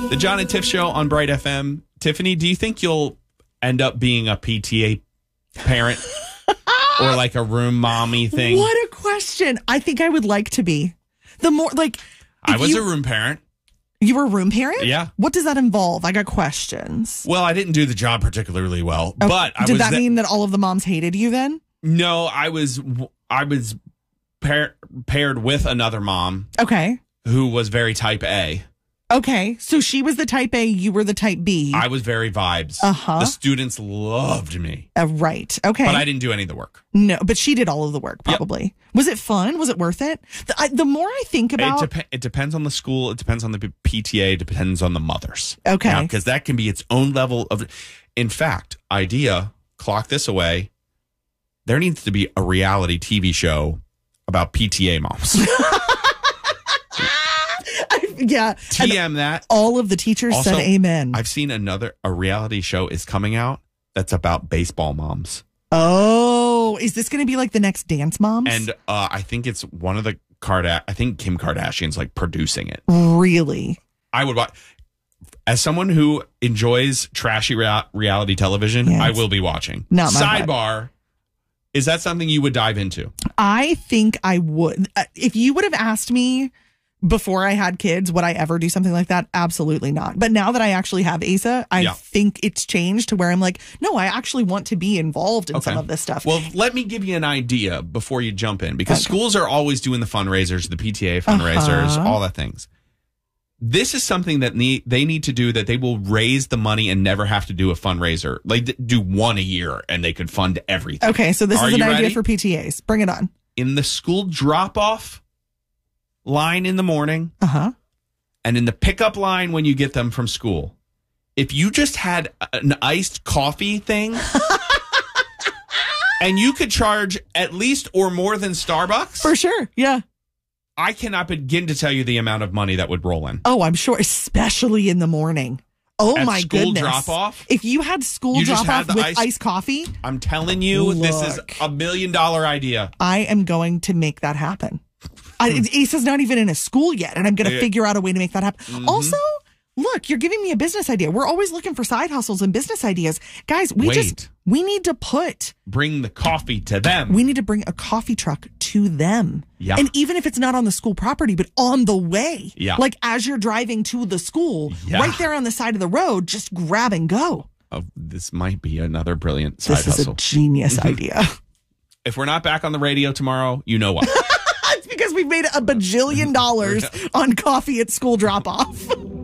The John and Tiff Show on Bright FM. Tiffany, do you think you'll end up being a PTA parent or like a room mommy thing? What a question. I think I would like to be. The more like I was a room parent. You were a room parent? Yeah. What does that involve? I got questions. Well, I didn't do the job particularly well, but did that mean that all of the moms hated you then? No, I was paired with another mom. Okay. Who was very type A. Okay, so she was the type A, you were the type B. I was very vibes. Uh-huh. The students loved me. Right, okay. But I didn't do any of the work. No, but she did all of the work, probably. Yep. Was it fun? Was it worth it? The more I think about... It depends on the school. It depends on the PTA. It depends on the mothers. Okay. Because that can be its own level of... In fact, idea, clock this away, there needs to be a reality TV show about PTA moms. Yeah. TM that. All of the teachers also, said amen. I've seen a reality show is coming out that's about baseball moms. Oh, is this going to be like the next Dance Moms? And I think it's one of the I think Kim Kardashian's like producing it. Really? I would watch. As someone who enjoys trashy reality television, I will be watching. Not my Sidebar. vibe. Is that something you would dive into? I think I would. If you would have asked me before I had kids, would I ever do something like that? Absolutely not. But now that I actually have Asa, I think it's changed to where I'm like, no, I actually want to be involved in some of this stuff. Well, let me give you an idea before you jump in, because schools are always doing the fundraisers, the PTA fundraisers, all that things. This is something that they need to do, that they will raise the money and never have to do a fundraiser. Like do one a year and they could fund everything. Okay, so this is an idea for PTAs. Bring it on. In the school drop-off line in the morning, and in the pickup line when you get them from school, if you just had an iced coffee thing and you could charge at least or more than Starbucks. For sure, yeah. I cannot begin to tell you the amount of money that would roll in. Oh, I'm sure, especially in the morning. Oh, my goodness. School drop-off? If you had school drop-off with iced coffee. I'm telling you, this is $1 million idea. I am going to make that happen. Asa's not even in a school yet, and I'm going to figure out a way to make that happen. Mm-hmm. Also, look, you're giving me a business idea. We're always looking for side hustles and business ideas. Guys, we need to bring the coffee to them. We need to bring a coffee truck to them. Yeah. And even if it's not on the school property, but on the way. Yeah. Like as you're driving to the school, right there on the side of the road, just grab and go. Oh, this might be another brilliant side hustle. This is a genius idea. If we're not back on the radio tomorrow, you know what? It's because we've made $1 bajillion on coffee at school drop-off.